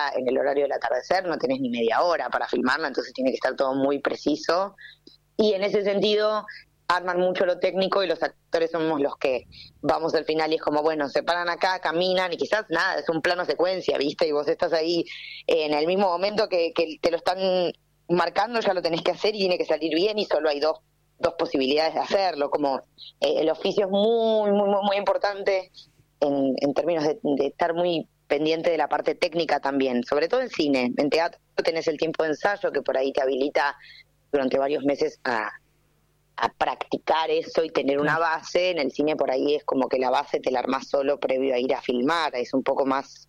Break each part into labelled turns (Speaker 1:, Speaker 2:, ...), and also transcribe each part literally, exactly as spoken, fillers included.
Speaker 1: está en el horario del atardecer, no tenés ni media hora para filmarla, entonces tiene que estar todo muy preciso. Y en ese sentido arman mucho lo técnico y los actores somos los que vamos al final y es como, bueno, se paran acá, caminan y quizás nada, es un plano secuencia, ¿viste? Y vos estás ahí eh, en el mismo momento que, que te lo están marcando, ya lo tenés que hacer y tiene que salir bien y solo hay dos dos posibilidades de hacerlo, como eh, el oficio es muy, muy, muy, muy importante en, en términos de, de estar muy pendiente de la parte técnica también, sobre todo en cine. En teatro tenés el tiempo de ensayo que por ahí te habilita durante varios meses a, a practicar eso y tener una base. En el cine por ahí es como que la base te la armás solo previo a ir a filmar, es un poco más...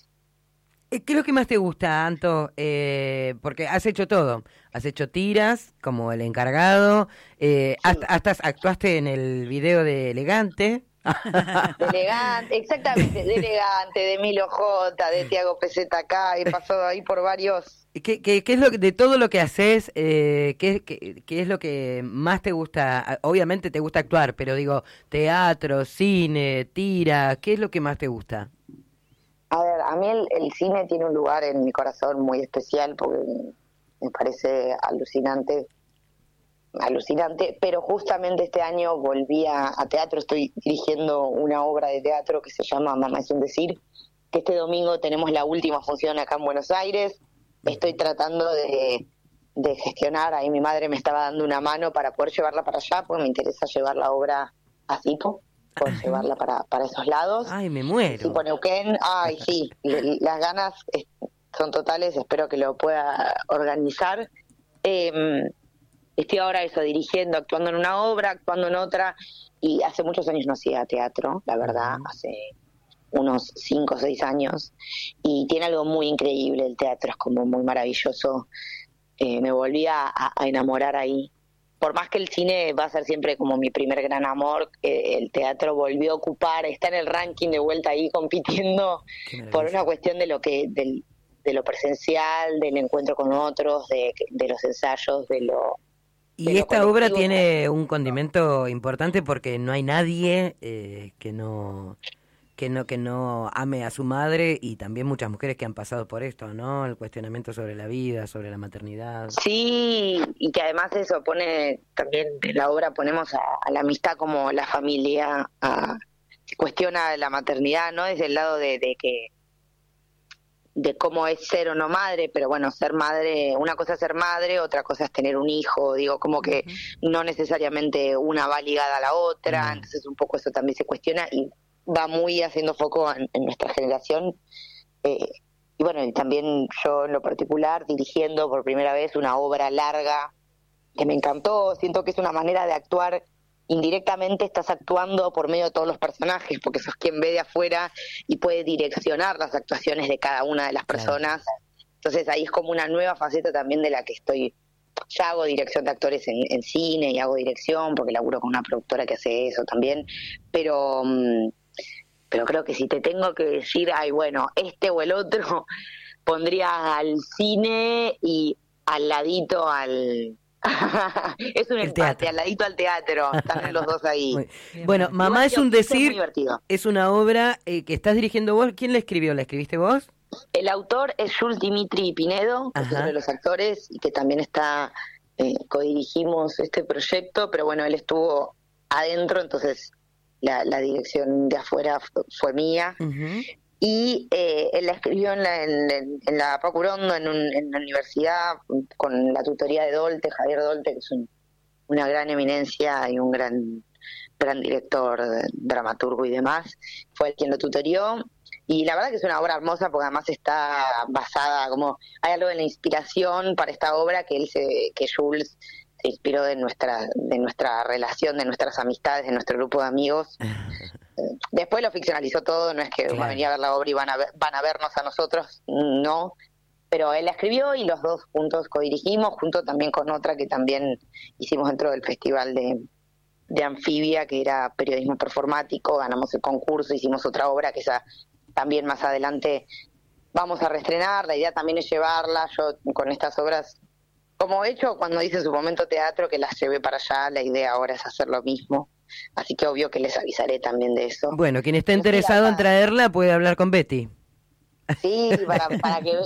Speaker 2: ¿Qué es lo que más te gusta, Anto? Eh, porque has hecho todo. Has hecho tiras, como El Encargado. Eh, sí. hasta, hasta actuaste en el video de Elegante.
Speaker 1: De Elegante, exactamente, de Elegante, de Milo J, de Tiago P Z K, y pasó ahí por varios...
Speaker 2: ¿Qué, qué, qué es lo que, de todo lo que haces, eh, qué, qué, qué es lo que más te gusta? Obviamente te gusta actuar, pero digo, teatro, cine, tira, ¿qué es lo que más te gusta?
Speaker 1: A ver, a mí el, el cine tiene un lugar en mi corazón muy especial porque me parece alucinante, alucinante, pero justamente este año volví a, a teatro, estoy dirigiendo una obra de teatro que se llama Mamá es un decir, que este domingo tenemos la última función acá en Buenos Aires, estoy tratando de, de gestionar, ahí mi madre me estaba dando una mano para poder llevarla para allá, porque me interesa llevar la obra a Sipo, por Ajá. llevarla para, para esos lados.
Speaker 2: Ay, me muero.
Speaker 1: Sipo Neuquén, ay, sí, las ganas son totales, espero que lo pueda organizar. Eh, estoy ahora eso, dirigiendo, actuando en una obra, actuando en otra, y hace muchos años no hacía teatro, la verdad, uh-huh. hace unos cinco o seis años, y tiene algo muy increíble el teatro, es como muy maravilloso. Eh, me volví a, a enamorar ahí. Por más que el cine va a ser siempre como mi primer gran amor, eh, el teatro volvió a ocupar, está en el ranking de vuelta ahí compitiendo por una cuestión de lo que del, de lo presencial, del encuentro con otros, de, de los ensayos, de lo...
Speaker 2: Y de esta lo obra tiene un condimento importante porque no hay nadie eh, que no... que no que no ame a su madre, y también muchas mujeres que han pasado por esto, ¿no? El cuestionamiento sobre la vida, sobre la maternidad.
Speaker 1: Sí, y que además eso pone, también en la obra ponemos a, a la amistad como la familia, a, se cuestiona la maternidad, ¿no? Desde el lado de, de que de cómo es ser o no madre, pero bueno, ser madre, una cosa es ser madre, otra cosa es tener un hijo, digo, como que uh-huh. no necesariamente una va ligada a la otra, uh-huh. entonces un poco eso también se cuestiona y va muy haciendo foco en, en nuestra generación. Eh, y bueno, y también yo en lo particular dirigiendo por primera vez una obra larga que me encantó, siento que es una manera de actuar indirectamente, estás actuando por medio de todos los personajes, porque sos quien ve de afuera y puede direccionar las actuaciones de cada una de las personas. Claro. Entonces ahí es como una nueva faceta también de la que estoy, ya hago dirección de actores en, en cine y hago dirección porque laburo con una productora que hace eso también, pero... Um, pero creo que si te tengo que decir, ay, bueno, este o el otro, pondría al cine y al ladito al... es un empate, al ladito al teatro, están los dos ahí.
Speaker 2: Bueno, Mamá es un decir, es una obra eh, que estás dirigiendo vos. ¿Quién la escribió? ¿La escribiste vos?
Speaker 1: El autor es Jules Dimitri Pinedo, que es uno de los actores y que también está, eh, codirigimos este proyecto, pero bueno, él estuvo adentro, entonces... La, la dirección de afuera fue, fue mía, uh-huh. y eh, él la escribió en la, en, en la Paco Urondo, en, un, en la universidad, con la tutoría de Dolte, Javier Dolte, que es un, una gran eminencia y un gran gran director, dramaturgo y demás, fue el quien lo tutorió, y la verdad que es una obra hermosa porque además está basada, como hay algo de la inspiración para esta obra que él se, que Jules se inspiró de nuestra, de nuestra relación, de nuestras amistades, de nuestro grupo de amigos. Después lo ficcionalizó todo, no es que claro. va a venir a ver la obra y van a ver, van a vernos a nosotros, no, pero él la escribió y los dos juntos codirigimos, junto también con otra que también hicimos dentro del festival de, de Anfibia, que era periodismo performático, ganamos el concurso, hicimos otra obra que esa también más adelante vamos a reestrenar, la idea también es llevarla, yo con estas obras, como he hecho cuando hice en su momento teatro, que las llevé para allá, la idea ahora es hacer lo mismo. Así que obvio que les avisaré también de eso.
Speaker 2: Bueno, quien esté interesado en traerla puede hablar con Betty.
Speaker 1: Sí, para, para que